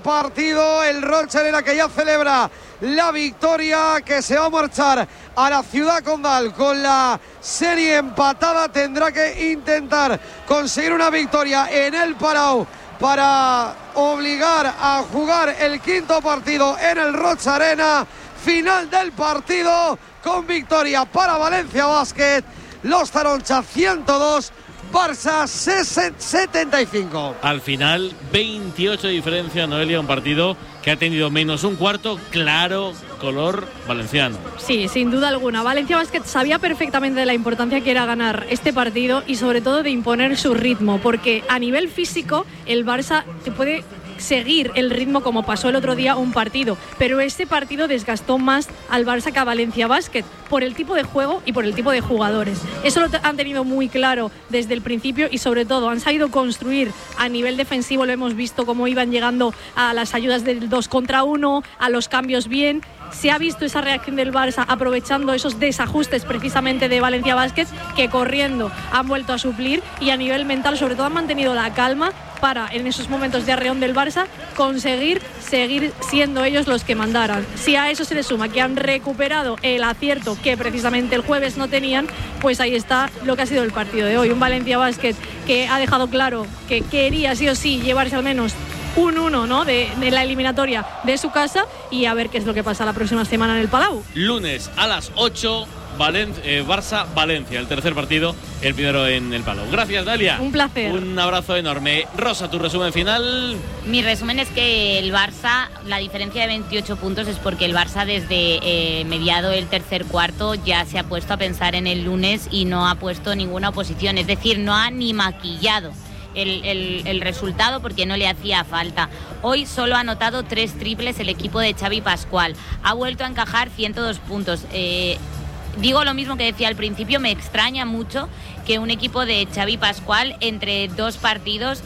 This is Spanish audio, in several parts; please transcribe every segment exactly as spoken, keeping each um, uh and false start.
partido. El Rocha Arena que ya celebra la victoria, que se va a marchar a la Ciudad Condal con la serie empatada. Tendrá que intentar conseguir una victoria en el Palau para obligar a jugar el quinto partido en el Rocha Arena. Final del partido con victoria para Valencia Basket. Los Taroncha ciento dos, Barça setenta y cinco. Al final, veintiocho de diferencia, Noelia, un partido que ha tenido menos un cuarto, claro, color valenciano. Sí, sin duda alguna. Valencia Basket sabía perfectamente de la importancia que era ganar este partido y sobre todo de imponer su ritmo, porque a nivel físico el Barça te puede seguir el ritmo como pasó el otro día un partido, pero este partido desgastó más al Barça que a Valencia Basket por el tipo de juego y por el tipo de jugadores. Eso lo han tenido muy claro desde el principio y sobre todo han sabido construir a nivel defensivo. Lo hemos visto cómo iban llegando a las ayudas del dos contra uno, a los cambios bien. Se ha visto esa reacción del Barça aprovechando esos desajustes precisamente de Valencia Basket, que corriendo han vuelto a suplir, y a nivel mental sobre todo han mantenido la calma para en esos momentos de arreón del Barça conseguir seguir siendo ellos los que mandaran. Si a eso se le suma que han recuperado el acierto que precisamente el jueves no tenían, pues ahí está lo que ha sido el partido de hoy. Un Valencia Basket que ha dejado claro que quería sí o sí llevarse al menos un uno, ¿no? de, de la eliminatoria de su casa, y a ver qué es lo que pasa la próxima semana en el Palau. Lunes a las ocho, Valen- eh, Barça-Valencia, el tercer partido, el primero en el Palau. Gracias, Dalia. Un placer. Un abrazo enorme. Rosa, tu resumen final. Mi resumen es que el Barça, la diferencia de veintiocho puntos es porque el Barça desde eh, mediado el tercer cuarto ya se ha puesto a pensar en el lunes y no ha puesto ninguna oposición, es decir, no ha ni maquillado El, el, el resultado porque no le hacía falta. Hoy solo ha anotado tres triples el equipo de Xavi Pascual. Ha vuelto a encajar ciento dos puntos. Eh, digo lo mismo que decía al principio, me extraña mucho que un equipo de Xavi Pascual entre dos partidos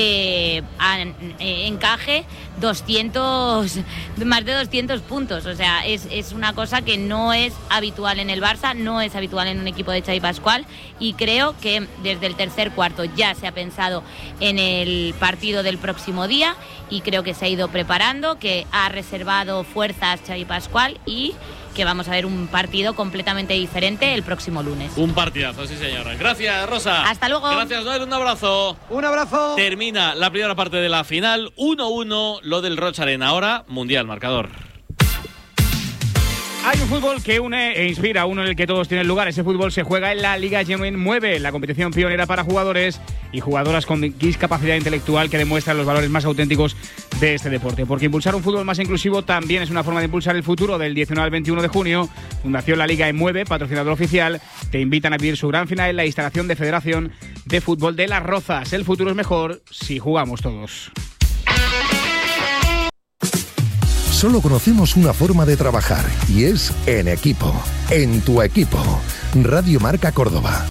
eh, an, eh, encaje doscientos, más de doscientos puntos. O sea, es, es una cosa que no es habitual en el Barça, no es habitual en un equipo de Xavi Pascual, y creo que desde el tercer cuarto ya se ha pensado en el partido del próximo día y creo que se ha ido preparando, que ha reservado fuerzas Xavi Pascual y que vamos a ver un partido completamente diferente el próximo lunes. Un partidazo, sí señora. Gracias, Rosa. Hasta luego. Gracias, Noel, un abrazo. Un abrazo. Termina la primera parte de la final, uno uno, lo del Rocha Arena. Ahora, Mundial, marcador. Hay un fútbol que une e inspira, uno en el que todos tienen lugar. Ese fútbol se juega en la Liga Yemen Mueve, la competición pionera para jugadores y jugadoras con discapacidad intelectual que demuestran los valores más auténticos de este deporte. Porque impulsar un fútbol más inclusivo también es una forma de impulsar el futuro. Del diecinueve al veintiuno de junio, Fundación La Liga Mueve, patrocinador oficial, te invitan a vivir su gran final en la instalación de Federación de Fútbol de Las Rozas. El futuro es mejor si jugamos todos. Solo conocemos una forma de trabajar y es en equipo. En tu equipo. Radio Marca Córdoba.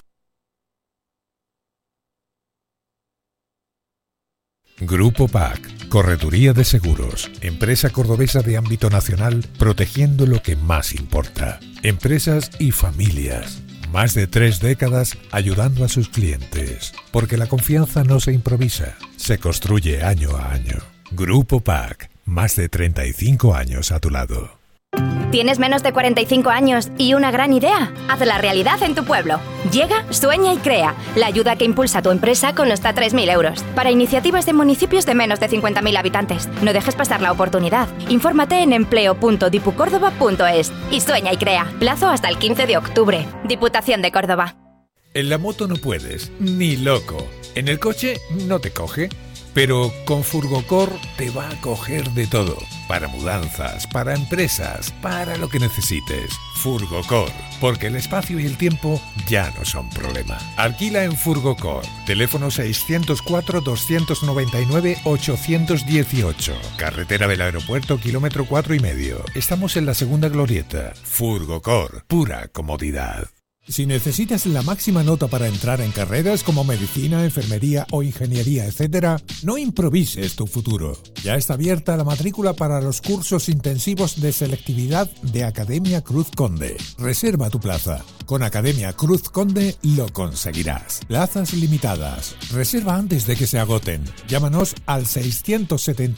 Grupo P A C, Correduría de Seguros, empresa cordobesa de ámbito nacional, protegiendo lo que más importa. Empresas y familias. Más de tres décadas ayudando a sus clientes. Porque la confianza no se improvisa, se construye año a año. Grupo P A C. Más de treinta y cinco años a tu lado. ¿Tienes menos de cuarenta y cinco años y una gran idea? Hazla realidad en tu pueblo. Llega, sueña y crea. La ayuda que impulsa tu empresa con hasta tres mil euros. Para iniciativas de municipios de menos de cincuenta mil habitantes. No dejes pasar la oportunidad. Infórmate en empleo punto dipucórdoba punto es y sueña y crea. Plazo hasta el quince de octubre. Diputación de Córdoba. En la moto no puedes, ni loco. En el coche no te coge. Pero con Furgocor te va a coger de todo. Para mudanzas, para empresas, para lo que necesites. Furgocor, porque el espacio y el tiempo ya no son problema. Alquila en Furgocor. Teléfono seiscientos cuatro, doscientos noventa y nueve, ochocientos dieciocho. Carretera del Aeropuerto, kilómetro cuatro y medio. Estamos en la segunda glorieta. Furgocor, pura comodidad. Si necesitas la máxima nota para entrar en carreras como medicina, enfermería o ingeniería, etcétera, no improvises tu futuro. Ya está abierta la matrícula para los cursos intensivos de selectividad de Academia Cruz Conde. Reserva tu plaza. Con Academia Cruz Conde lo conseguirás. Plazas limitadas. Reserva antes de que se agoten. Llámanos al seiscientos setenta